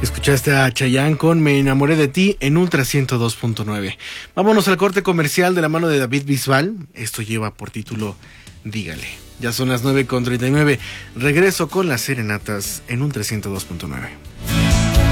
Escuchaste a Chayanne con Me enamoré de ti en Ultra 102.9. Vámonos al corte comercial de la mano de David Bisbal. Esto lleva por título Dígale. Ya son las 9:39. Regreso con las serenatas en Ultra 102.9.